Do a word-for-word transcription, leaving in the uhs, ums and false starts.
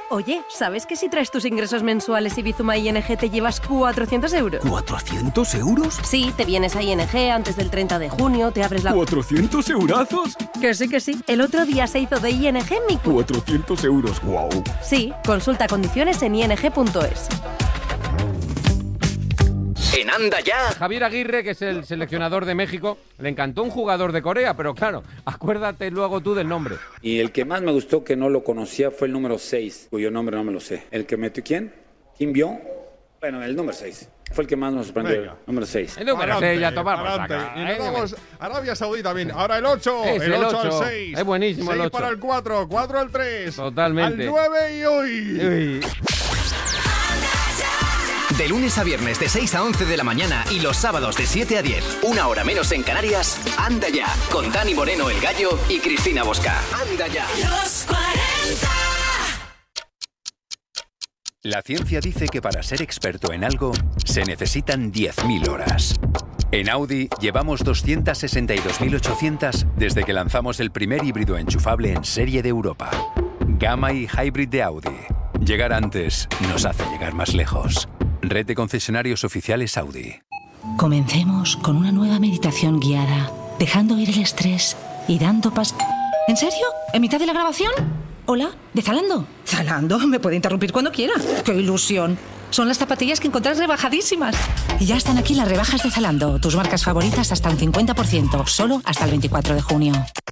Oye, ¿sabes que si traes tus ingresos mensuales y Bizuma I N G te llevas cuatrocientos euros? ¿cuatrocientos euros? Sí, te vienes a I N G antes del treinta de junio, te abres la... ¿cuatrocientos eurazos? Que sí, que sí. El otro día se hizo de I N G mi... cuatrocientos euros, wow. Sí, consulta condiciones en i n g punto es. En Anda Ya. Javier Aguirre, que es el seleccionador de México, le encantó un jugador de Corea, pero claro, acuérdate luego tú del nombre. Y el que más me gustó, que no lo conocía, fue el número seis, cuyo nombre no me lo sé. ¿El que metió quién? ¿Kim Byung? Bueno, el número seis. Fue el que más nos sorprendió. Venga. Número seis. El número seis, ya tomar por Adelante. saco. Y nos vamos a Arabia Saudí también. Ahora el ocho. Es El el ocho al ocho. seis. Es buenísimo el seis ocho. para el cuatro. cuatro al tres. Totalmente. Al nueve y hoy. Uy. De lunes a viernes de seis a once de la mañana y los sábados de siete a diez, una hora menos en Canarias, Anda Ya, con Dani Moreno el Gallo y Cristina Bosca. Anda Ya. Los cuarenta. La ciencia dice que para ser experto en algo se necesitan diez mil horas. En Audi llevamos doscientas sesenta y dos mil ochocientas desde que lanzamos el primer híbrido enchufable en serie de Europa. Gamma y Hybrid de Audi. Llegar antes nos hace llegar más lejos. Red de concesionarios oficiales Audi. Comencemos con una nueva meditación guiada, dejando ir el estrés y dando pas... ¿En serio? ¿En mitad de la grabación? ¿Hola? ¿De Zalando? ¿Zalando? Me puede interrumpir cuando quiera. ¡Qué ilusión! Son las zapatillas que encontrás rebajadísimas. Y ya están aquí las rebajas de Zalando. Tus marcas favoritas hasta un cincuenta por ciento, solo hasta el veinticuatro de junio.